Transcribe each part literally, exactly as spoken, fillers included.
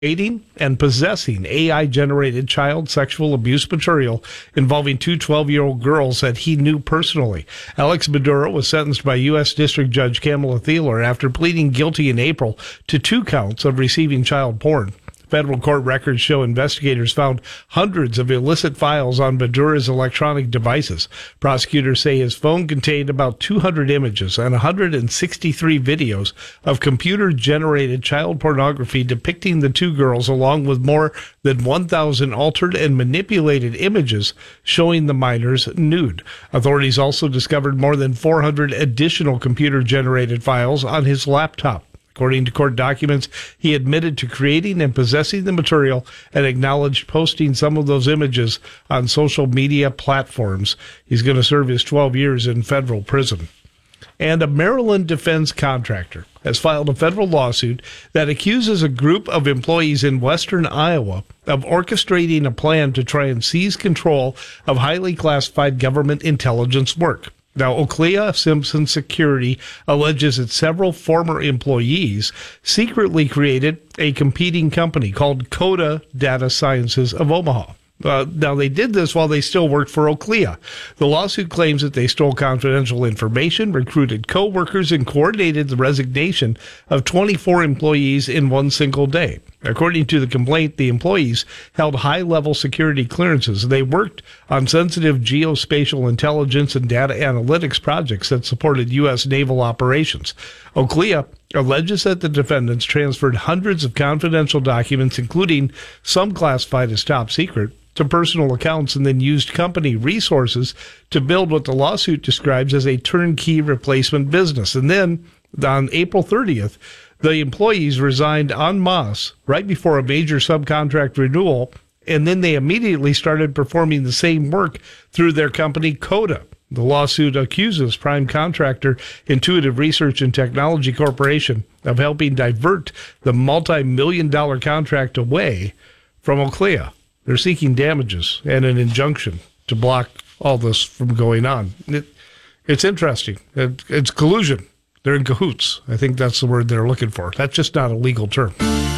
creating and possessing A I-generated child sexual abuse material involving two twelve-year-old girls that he knew personally. Alex Maduro was sentenced by U S District Judge Kamala Thieler after pleading guilty in April to two counts of receiving child porn. Federal court records show investigators found hundreds of illicit files on Maduro's electronic devices. Prosecutors say his phone contained about two hundred images and one hundred sixty-three videos of computer-generated child pornography depicting the two girls, along with more than one thousand altered and manipulated images showing the minors nude. Authorities also discovered more than four hundred additional computer-generated files on his laptop. According to court documents, he admitted to creating and possessing the material and acknowledged posting some of those images on social media platforms. He's going to serve his twelve years in federal prison. And a Maryland defense contractor has filed a federal lawsuit that accuses a group of employees in western Iowa of orchestrating a plan to try and seize control of highly classified government intelligence work. Now, Oclea Simpson Security alleges that several former employees secretly created a competing company called Coda Data Sciences of Omaha. Uh, now, they did this while they still worked for Oclea. The lawsuit claims that they stole confidential information, recruited co-workers, and coordinated the resignation of twenty-four employees in one single day. According to the complaint, the employees held high-level security clearances. They worked on sensitive geospatial intelligence and data analytics projects that supported U S naval operations. Oclea alleges that the defendants transferred hundreds of confidential documents, including some classified as top secret, to personal accounts and then used company resources to build what the lawsuit describes as a turnkey replacement business. And then on April thirtieth, the employees resigned en masse right before a major subcontract renewal, and then they immediately started performing the same work through their company, Coda. The lawsuit accuses prime contractor Intuitive Research and Technology Corporation of helping divert the multi-million dollar contract away from Oclea. They're seeking damages and an injunction to block all this from going on. It, it's interesting. It, it's collusion. They're in cahoots. I think that's the word they're looking for. That's just not a legal term.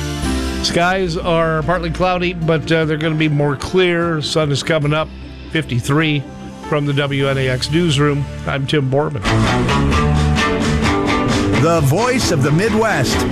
Skies are partly cloudy, but uh, they're going to be more clear. Sun is coming up, fifty-three. From the W N A X newsroom, I'm Tim Borman. The voice of the Midwest.